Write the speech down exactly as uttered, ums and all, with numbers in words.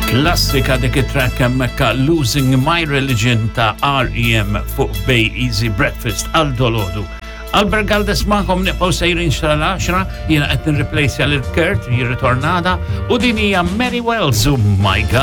Klassika dik it-track hemmhekk Losing My Religion ta' R E M fuq Bay Easy Breakfast għal dolodu. Albert Galdes ma'kom niqgħu sejrin xara l-għaxra jiena qed nirreplace lil Kurt jirritornada u din hija Mary Wells u My God.